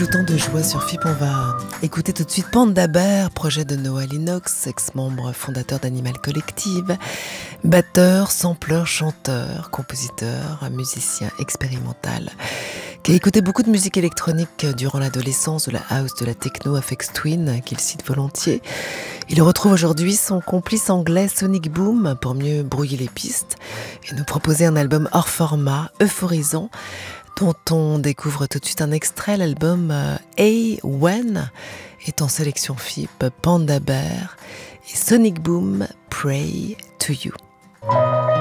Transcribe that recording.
flottant de joie sur FIP, on va écouter tout de suite Panda Bear, projet de Noah Lennox, ex-membre fondateur d'Animal Collective, batteur, sampleur, chanteur, compositeur, musicien expérimental, qui a écouté beaucoup de musique électronique durant l'adolescence, de la house, de la techno, Aphex Twin, qu'il cite volontiers. Il retrouve aujourd'hui son complice anglais Sonic Boom pour mieux brouiller les pistes et nous proposer un album hors format, euphorisant, dont on découvre tout de suite un extrait. L'album Hey When est en sélection FIP, Panda Bear et Sonic Boom, Pray to You.